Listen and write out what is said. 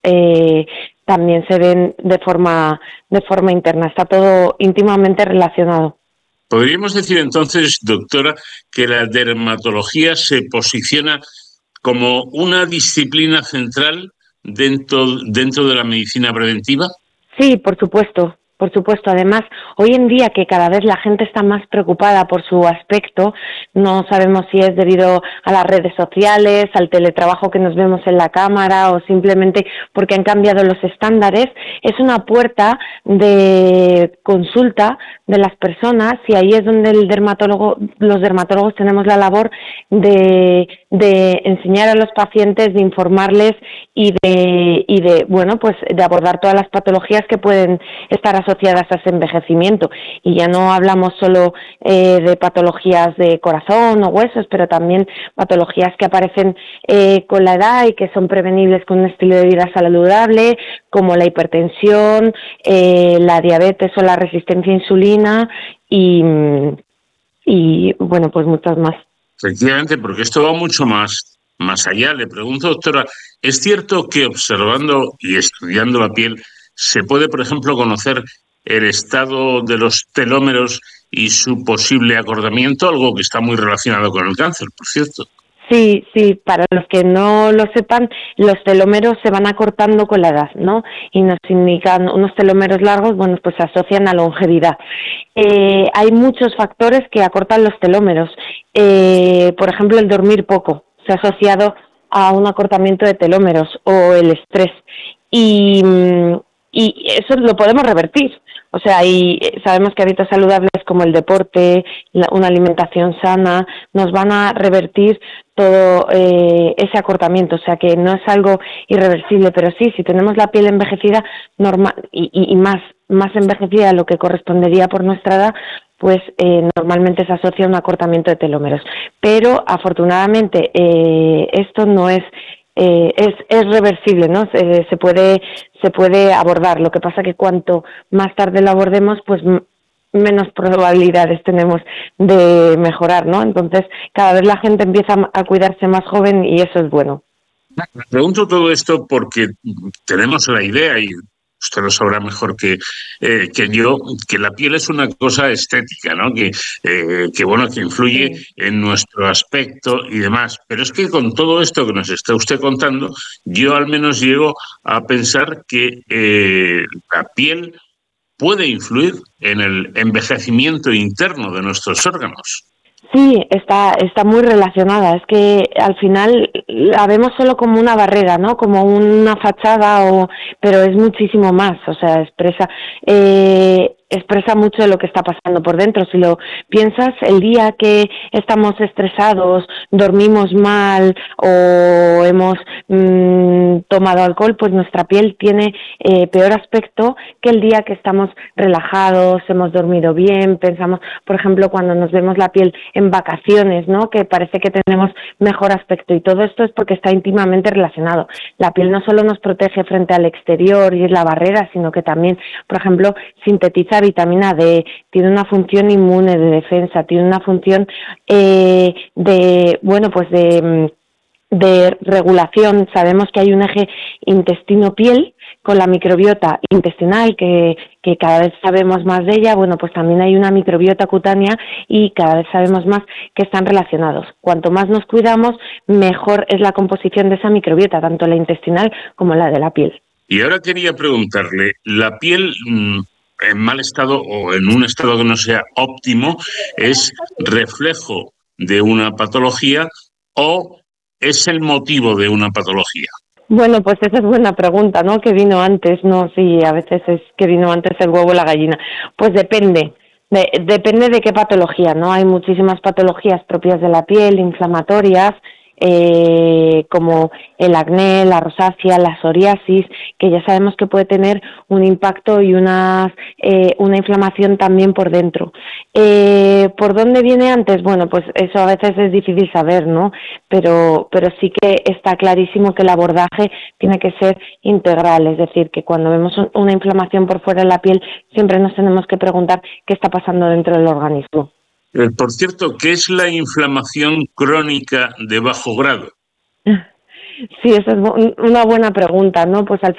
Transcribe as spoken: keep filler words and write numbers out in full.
eh, también se ven de forma, de forma interna. Está todo íntimamente relacionado. ¿Podríamos decir entonces, doctora, que la dermatología se posiciona como una disciplina central dentro, dentro de la medicina preventiva? Sí, por supuesto. Por supuesto, además, hoy en día que cada vez la gente está más preocupada por su aspecto, no sabemos si es debido a las redes sociales, al teletrabajo que nos vemos en la cámara o simplemente porque han cambiado los estándares, es una puerta de consulta de las personas y ahí es donde el dermatólogo, los dermatólogos tenemos la labor de, de enseñar a los pacientes, de informarles y de, y de, bueno, pues de abordar todas las patologías que pueden estar asociadas asociadas a ese envejecimiento. Y ya no hablamos solo eh, de patologías de corazón o huesos, pero también patologías que aparecen eh, con la edad y que son prevenibles con un estilo de vida saludable, como la hipertensión, eh, la diabetes o la resistencia a insulina y, y, bueno, pues muchas más. Efectivamente, porque esto va mucho más, más allá. Le pregunto, doctora, ¿es cierto que observando y estudiando la piel se puede, por ejemplo, conocer el estado de los telómeros y su posible acortamiento, algo que está muy relacionado con el cáncer, por cierto? Sí, sí, para los que no lo sepan, los telómeros se van acortando con la edad, ¿no? Y nos indican unos telómeros largos, bueno, pues se asocian a longevidad. Eh, hay muchos factores que acortan los telómeros. Eh, por ejemplo, el dormir poco se ha asociado a un acortamiento de telómeros o el estrés. Y, y eso lo podemos revertir. O sea, y sabemos que hábitos saludables como el deporte, la, una alimentación sana, nos van a revertir todo eh, ese acortamiento. O sea, que no es algo irreversible, pero sí, si tenemos la piel envejecida normal y, y, y más, más envejecida a lo que correspondería por nuestra edad, pues eh, normalmente se asocia a un acortamiento de telómeros. Pero afortunadamente eh, esto no es Eh, es, es reversible, ¿no? Se, se puede se puede abordar. Lo que pasa que cuanto más tarde lo abordemos, pues m- menos probabilidades tenemos de mejorar, ¿no? Entonces, cada vez la gente empieza a cuidarse más joven y eso es bueno. Pregunto todo esto porque tenemos la idea, y usted lo sabrá mejor que, eh, que yo, que la piel es una cosa estética, ¿no? Que, eh, que, bueno, que influye Sí. en nuestro aspecto y demás. Pero es que con todo esto que nos está usted contando, yo al menos llego a pensar que eh, la piel puede influir en el envejecimiento interno de nuestros órganos. Sí, está está muy relacionada. Es que al final la vemos solo como una barrera, ¿no? Como una fachada, o pero es muchísimo más. O sea, expresa eh, expresa mucho de lo que está pasando por dentro. Si lo piensas, el día que estamos estresados, dormimos mal o hemos mmm, tomado alcohol, pues nuestra piel tiene eh, peor aspecto que el día que estamos relajados, hemos dormido bien, pensamos, por ejemplo, cuando nos vemos la piel en vacaciones, ¿no? Que parece que tenemos mejor aspecto, y todo esto es porque está íntimamente relacionado. La piel no solo nos protege frente al exterior y es la barrera, sino que también, por ejemplo, sintetiza vitamina D, tiene una función inmune de defensa, tiene una función eh, de, bueno, pues de de regulación. Sabemos que hay un eje intestino-piel con la microbiota intestinal, que, que cada vez sabemos más de ella. Bueno, pues también hay una microbiota cutánea y cada vez sabemos más que están relacionados. Cuanto más nos cuidamos, mejor es la composición de esa microbiota, tanto la intestinal como la de la piel. Y ahora quería preguntarle, ¿la piel mmm, en mal estado o en un estado que no sea óptimo es reflejo de una patología o es el motivo de una patología? Bueno, pues esa es buena pregunta, ¿no? ¿Qué vino antes? No, sí, a veces es que vino antes el huevo o la gallina. Pues depende, de, depende de qué patología, ¿no? Hay muchísimas patologías propias de la piel, inflamatorias, eh, como el acné, la rosácea, la psoriasis, que ya sabemos que puede tener un impacto y una, eh, una inflamación también por dentro. Eh, ¿Por dónde viene antes? Bueno, pues eso a veces es difícil saber, ¿no? Pero, pero sí que está clarísimo que el abordaje tiene que ser integral, es decir, que cuando vemos un, una inflamación por fuera de la piel, siempre nos tenemos que preguntar qué está pasando dentro del organismo. Eh, por cierto, ¿qué es la inflamación crónica de bajo grado? Sí, esa es una buena pregunta, ¿no? Pues al